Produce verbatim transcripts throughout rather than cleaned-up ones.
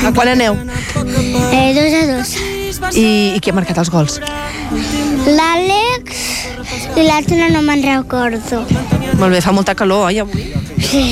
Quan aneu? Eh, dos a dos. I, i qui ha marcat els gols? L'Àlex i l'altre no me'n recordo. Molt bé, fa molta calor, oi, avui? Sí.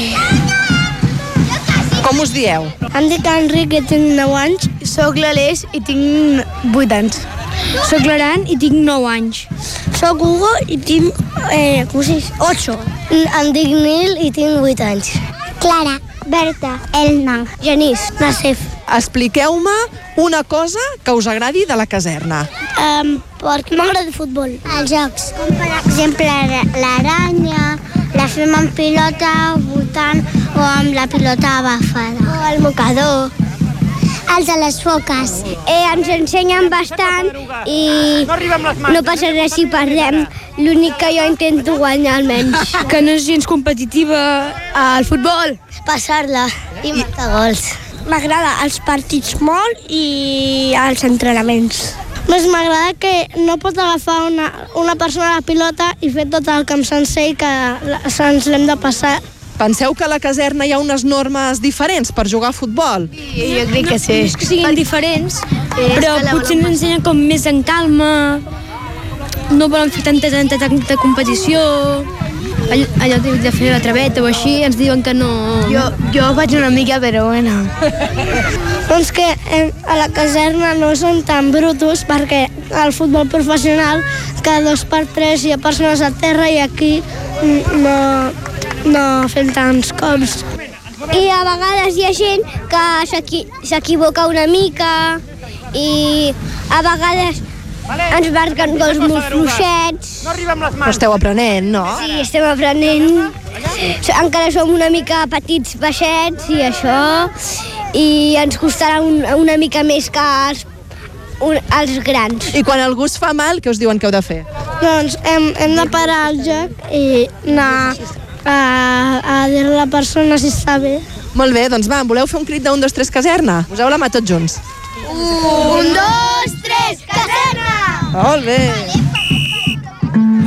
Com us dieu? Em dic Enric i tinc nou anys. Soc l'Aleix i tinc vuit anys. Soc l'Aran i tinc nou anys. Soc Hugo i tinc eh, com es diu? ocho. Em dic Nil i tinc vuit anys. Clara, Berta, Elna, Genís, Nasef. Expliqueu-me una cosa que us agradi de la caserna. Um, perquè m'agrada el futbol. Els jocs, com per exemple l'aranya, la fem amb pilota votant o amb la pilota agafada. O el mocador. Els de les foques. Eh, ens ensenyen bastant i no passa res si perdem. L'únic que jo intento guanyar almenys. Que no és gens competitiva al futbol. Passar-la i marcar gols. M'agrada els partits molt i els entrenaments. Doncs m'agrada que no pot agafar una, una persona la pilota i fer tot el camp sencer i que se'ns l'hem de passar. Penseu que a la caserna hi ha unes normes diferents per jugar a futbol? I jo crec que sí. No és que siguin diferents, però potser ens ensenyen com més en calma, no volen fer tanta, tanta, tanta competició, allò de fer la traveta o així, ens diuen que no... Jo, jo faig una mica, però bueno. Doncs que a la caserna no són tan brutos perquè al futbol professional cada dos per tres hi ha persones a terra i aquí no... no fem tants cops. I a vegades hi ha gent que s'equivoca una mica i a vegades ens marquen gols molt fluixets. Però esteu aprenent, no? Sí, estem aprenent. Encara som una mica petits, baixets i això, i ens costarà un, una mica més que els, un, els grans. I quan algú es fa mal, què us diuen que heu de fer? Doncs hem, hem de parar el joc i anar a, a dir a la persona si està bé. Molt bé, doncs va, voleu fer un crit d'un, dos, tres, caserna? Poseu la mà tots junts. Un, dos, tres, caserna! Molt bé!